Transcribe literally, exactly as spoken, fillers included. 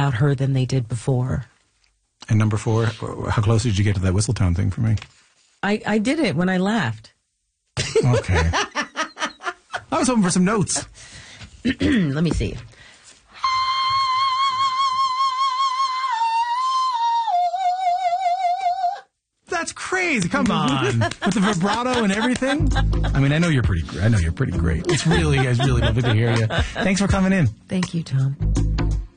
about her than they did before. And number four, how close did you get to that whistle tone thing for me? I, I did it when I laughed. Okay. I was hoping for some notes. Let me see. That's crazy. Come on. With the vibrato and everything. I mean, I know you're pretty I know you're pretty great. It's really, guys, really lovely to hear you. Thanks for coming in. Thank you, Tom.